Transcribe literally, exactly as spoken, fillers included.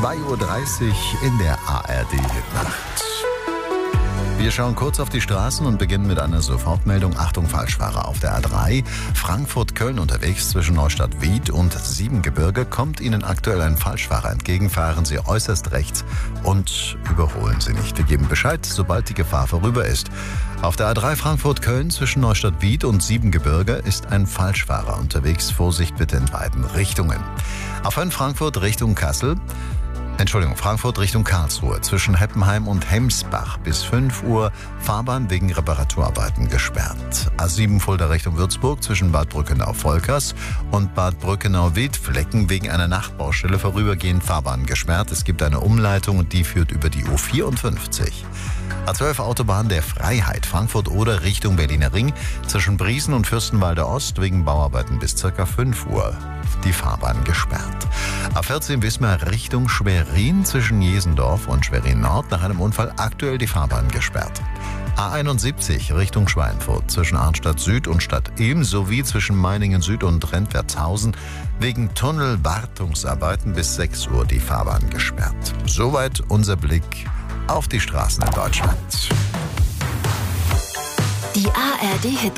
zwei Uhr dreißig in der A R D-Hitnacht. Wir schauen kurz auf die Straßen und beginnen mit einer Sofortmeldung. Achtung, Falschfahrer auf der A drei. Frankfurt-Köln unterwegs zwischen Neustadt-Wied und Siebengebirge. Kommt Ihnen aktuell ein Falschfahrer entgegen, fahren Sie äußerst rechts und überholen Sie nicht. Wir geben Bescheid, sobald die Gefahr vorüber ist. Auf der A drei Frankfurt-Köln zwischen Neustadt-Wied und Siebengebirge ist ein Falschfahrer unterwegs. Vorsicht bitte in beiden Richtungen. A fünf Frankfurt Richtung Kassel. Entschuldigung, Frankfurt Richtung Karlsruhe. Zwischen Heppenheim und Hemsbach bis fünf Uhr Fahrbahn wegen Reparaturarbeiten gesperrt. A sieben Fulda Richtung Würzburg zwischen Bad Brückenau-Volkers und Bad Brückenau-Wildflecken wegen einer Nachtbaustelle vorübergehend Fahrbahn gesperrt. Es gibt eine Umleitung und die führt über die U vierundfünfzig. A zwölf Autobahn der Freiheit Frankfurt-Oder Richtung Berliner Ring zwischen Briesen und Fürstenwalde Ost wegen Bauarbeiten bis ca. fünf Uhr die Fahrbahn gesperrt. A vierzehn Wismar Richtung Schwerin zwischen Jesendorf und Schwerin Nord nach einem Unfall aktuell die Fahrbahn gesperrt. A einundsiebzig Richtung Schweinfurt zwischen Arnstadt Süd und Stadt Ilm sowie zwischen Meiningen Süd und Rentwertshausen wegen Tunnelwartungsarbeiten bis sechs Uhr die Fahrbahn gesperrt. Soweit unser Blick auf die Straßen in Deutschland. Die A R D-Hit